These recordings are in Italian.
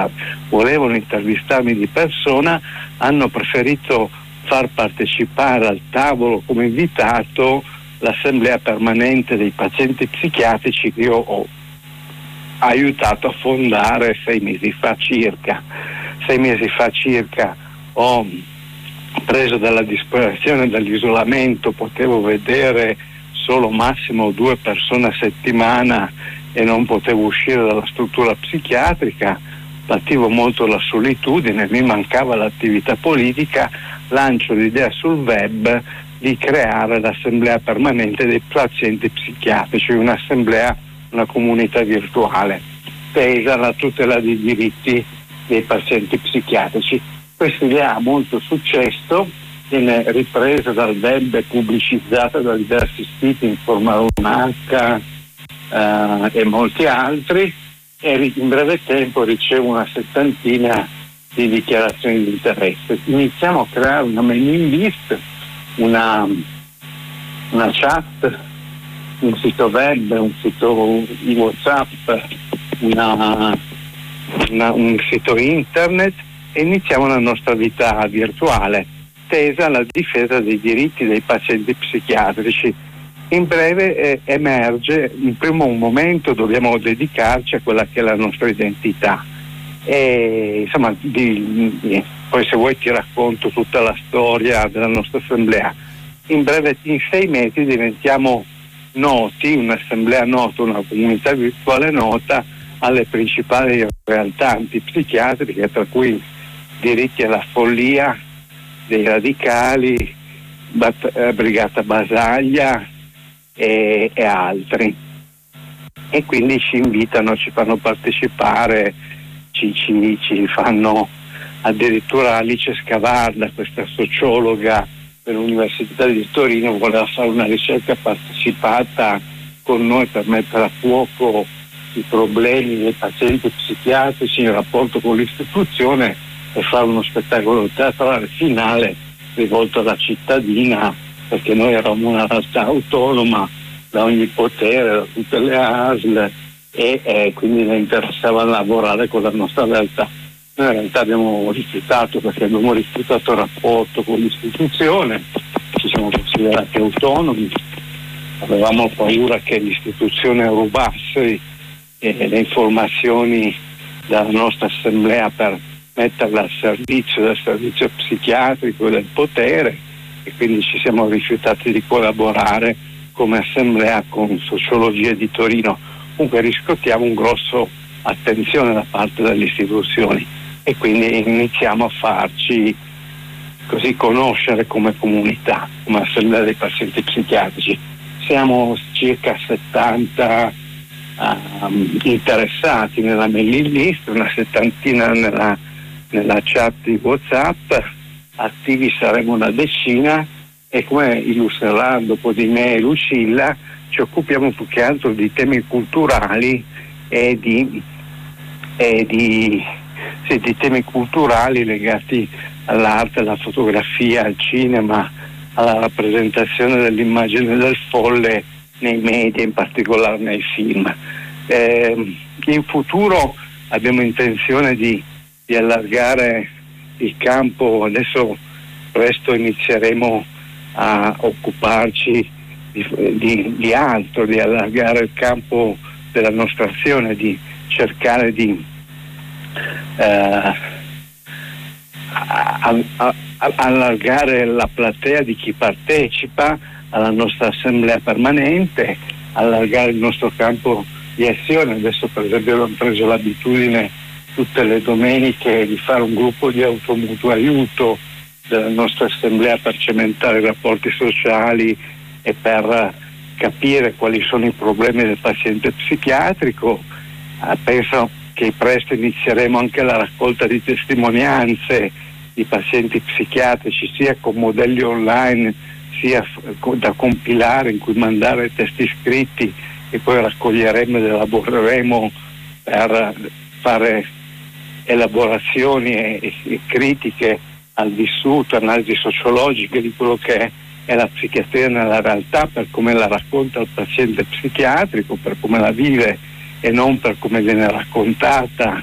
volevano intervistarmi di persona, hanno preferito far partecipare al tavolo come invitato l'assemblea permanente dei pazienti psichiatrici che io ho aiutato a fondare 6 mesi fa circa. 6 mesi fa circa ho preso dalla disperazione, dall'isolamento, potevo vedere solo massimo 2 persone a settimana e non potevo uscire dalla struttura psichiatrica, pativo molto la solitudine, mi mancava l'attività politica, lancio l'idea sul web di creare l'assemblea permanente dei pazienti psichiatrici, un'assemblea, una comunità virtuale tesa alla tutela dei diritti dei pazienti psichiatrici. Questa idea ha molto successo, viene ripresa dal web e pubblicizzata da diversi siti, Informale H e molti altri, e in breve tempo ricevo una 70 di dichiarazioni di interesse. Iniziamo a creare una mailing list, una chat, un sito web, un sito WhatsApp, un sito internet, e iniziamo la nostra vita virtuale tesa alla difesa dei diritti dei pazienti psichiatrici. In breve emerge, in primo momento dobbiamo dedicarci a quella che è la nostra identità e insomma poi se vuoi ti racconto tutta la storia della nostra assemblea. In breve, in 6 mesi diventiamo noti, un'assemblea nota, una comunità virtuale nota alle principali realtà antipsichiatriche, tra cui Diritti alla Follia dei Radicali, Brigata Basaglia e altri, e quindi ci invitano, ci fanno partecipare, ci fanno addirittura Alice Scavarda, questa sociologa dell'Università di Torino, voleva fare una ricerca partecipata con noi per mettere a fuoco i problemi dei pazienti psichiatrici in rapporto con l'istituzione e fare uno spettacolo teatrale finale rivolto alla cittadina, perché noi eravamo una realtà autonoma da ogni potere, da tutte le ASL, e quindi le interessava lavorare con la nostra realtà. Noi in realtà abbiamo rifiutato, perché abbiamo rifiutato il rapporto con l'istituzione, ci siamo considerati autonomi, avevamo paura che l'istituzione rubasse le informazioni dalla nostra assemblea per metterla al servizio del servizio psichiatrico e del potere, e quindi ci siamo rifiutati di collaborare come assemblea con Sociologia di Torino. Comunque riscontriamo un grosso attenzione da parte delle istituzioni e quindi iniziamo a farci così conoscere come comunità, come assemblea dei pazienti psichiatrici. Siamo circa 70 interessati nella mailing list, una 70 nella chat di WhatsApp, attivi saremo una decina, e come illustreranno dopo di me Lucilla, ci occupiamo più che altro di temi culturali e di temi culturali legati all'arte, alla fotografia, al cinema, alla rappresentazione dell'immagine del folle nei media, in particolare nei film. In futuro abbiamo intenzione di allargare il campo, adesso presto inizieremo a occuparci di altro, di allargare il campo della nostra azione, di cercare di allargare la platea di chi partecipa alla nostra assemblea permanente, allargare il nostro campo di azione. Adesso per esempio abbiamo preso l'abitudine tutte le domeniche di fare un gruppo di automutuo aiuto della nostra assemblea per cementare i rapporti sociali e per capire quali sono i problemi del paziente psichiatrico. Penso che presto inizieremo anche la raccolta di testimonianze di pazienti psichiatrici, sia con modelli online sia da compilare, in cui mandare testi scritti e poi raccoglieremo ed elaboreremo per fare elaborazioni e critiche al vissuto, analisi sociologiche di quello che è la psichiatria nella realtà, per come la racconta il paziente psichiatrico, per come la vive e non per come viene raccontata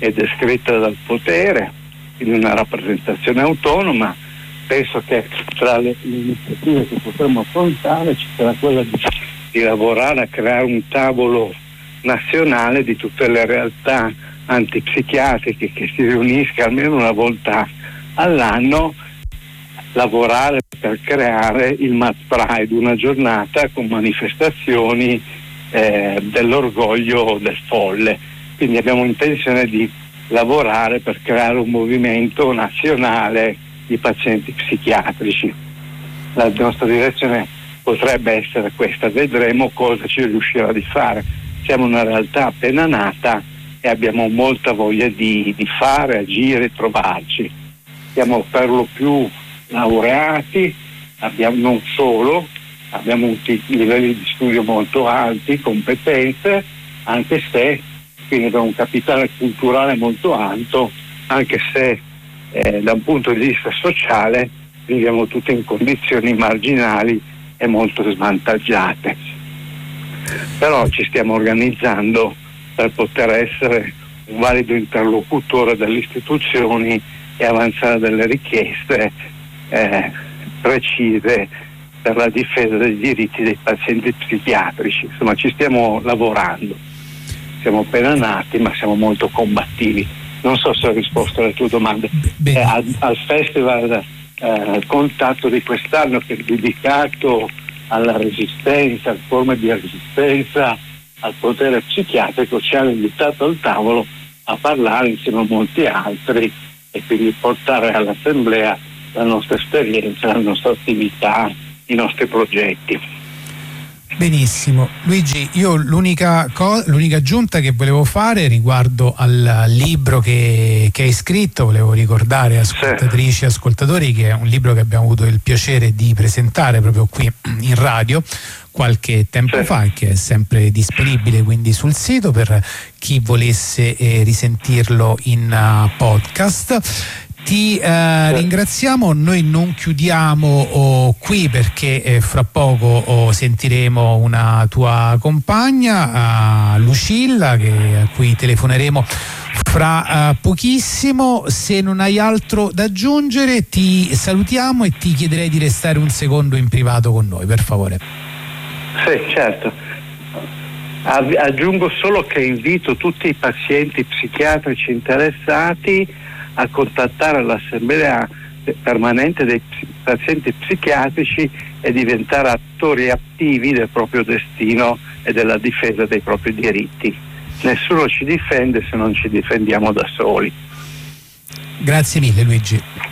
è descritta dal potere in una rappresentazione autonoma. Penso che tra le iniziative che potremmo affrontare ci sarà quella di lavorare a creare un tavolo nazionale di tutte le realtà antipsichiatriche che si riunisca almeno una volta all'anno, lavorare per creare il Mad Pride, una giornata con manifestazioni dell'orgoglio del folle. Quindi abbiamo intenzione di lavorare per creare un movimento nazionale di pazienti psichiatrici. La nostra direzione potrebbe essere questa, vedremo cosa ci riuscirà di fare. Siamo una realtà appena nata e abbiamo molta voglia di fare, agire, trovarci. Siamo per lo più laureati, non solo, abbiamo livelli di studio molto alti, competenze, anche se quindi abbiamo un capitale culturale molto alto, anche se da un punto di vista sociale viviamo tutti in condizioni marginali e molto svantaggiate. Però ci stiamo organizzando per poter essere un valido interlocutore delle istituzioni e avanzare delle richieste precise per la difesa dei diritti dei pazienti psichiatrici. Insomma, ci stiamo lavorando. Siamo appena nati, ma siamo molto combattivi. Non so se ho risposto alle tue domande. Al festival Contatto di quest'anno, che è dedicato alla resistenza, alle forme di resistenza al potere psichiatrico, ci hanno invitato al tavolo a parlare insieme a molti altri e quindi portare all'assemblea la nostra esperienza, la nostra attività, i nostri progetti. Benissimo. Luigi, io l'unica aggiunta che volevo fare riguardo al libro che hai scritto, volevo ricordare ascoltatrici e ascoltatori che è un libro che abbiamo avuto il piacere di presentare proprio qui in radio qualche tempo fa e che è sempre disponibile quindi sul sito per chi volesse risentirlo in podcast. Ti ringraziamo, noi non chiudiamo qui perché fra poco sentiremo una tua compagna, Lucilla, a cui telefoneremo fra pochissimo. Se non hai altro da aggiungere ti salutiamo e ti chiederei di restare un secondo in privato con noi, per favore. Sì, certo. Aggiungo solo che invito tutti i pazienti psichiatrici interessati a contattare l'assemblea permanente dei pazienti psichiatrici e diventare attori attivi del proprio destino e della difesa dei propri diritti. Nessuno ci difende se non ci difendiamo da soli. Grazie mille, Luigi.